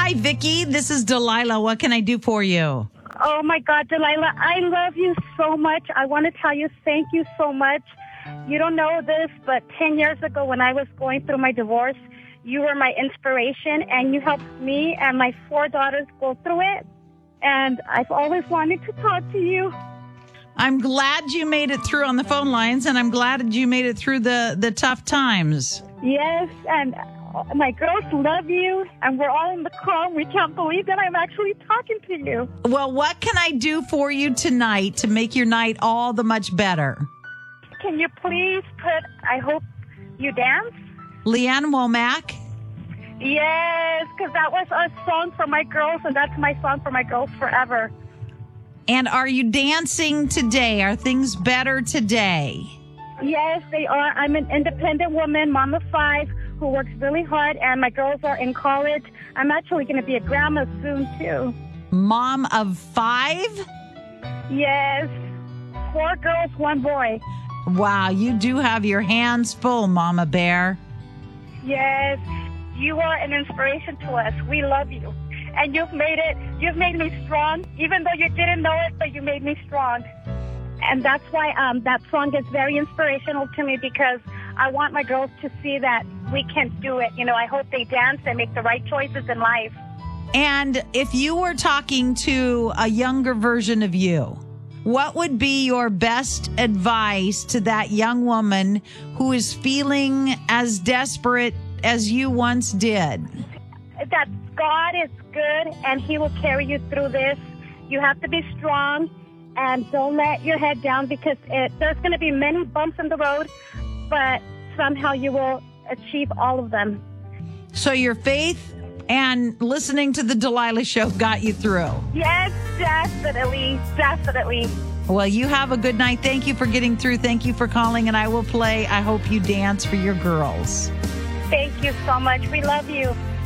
Hi, Vicky. This is Delilah. What can I do for you? Oh, my God, Delilah, I love you so much. I want to tell you thank you so much. You don't know this, but 10 years ago when I was going through my divorce, you were my inspiration, and you helped me and my 4 daughters go through it. And I've always wanted to talk to you. I'm glad you made it through on the phone lines, and I'm glad you made it through the tough times. Yes, and my girls love you, and we're all in the car. We can't believe that I'm actually talking to you. Well, what can I do for you tonight to make your night all the much better? Can you please put I Hope You Dance? Leanne Womack? Yes, because that was a song for my girls, and that's my song for my girls forever. And are you dancing today? Are things better today? Yes, they are. I'm an independent woman, mom of 5, who works really hard, and my girls are in college. I'm actually going to be a grandma soon, too. Mom of 5? Yes, 4 girls, 1 boy. Wow, you do have your hands full, Mama Bear. Yes, you are an inspiration to us. We love you. And you've made me strong, even though you didn't know it, but you made me strong. And that's why that song is very inspirational to me, because I want my girls to see that we can do it. You know, I hope they dance and make the right choices in life. And if you were talking to a younger version of you, what would be your best advice to that young woman who is feeling as desperate as you once did? That God is good, and He will carry you through this. You have to be strong, and don't let your head down, because there's going to be many bumps in the road, but somehow you will achieve all of them. So your faith and listening to the Delilah Show got you through. Yes, definitely. Well, you have a good night. Thank you for getting through. Thank you for calling, and I will play I Hope You Dance for your girls. Thank you so much. We love you.